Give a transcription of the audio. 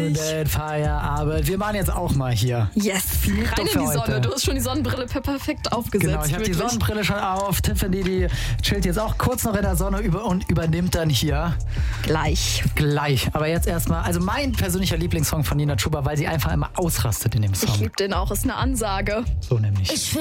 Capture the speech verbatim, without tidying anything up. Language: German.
goldenen Feierabend. Wir machen jetzt auch mal hier. Yes, rein in die Sonne. Heute. Du hast schon die Sonnenbrille perfekt aufgesetzt. Genau, ich habe die wirklich. Sonnenbrille schon auf. Tiffany, die chillt jetzt auch kurz noch in der Sonne über und übernimmt dann hier Gleich. gleich. Aber jetzt erstmal, also mein persönlicher Lieblingssong von Nina Chuba, weil sie einfach immer ausrastet in dem Song. Ich liebe den auch, ist eine Ansage. So nämlich. Ich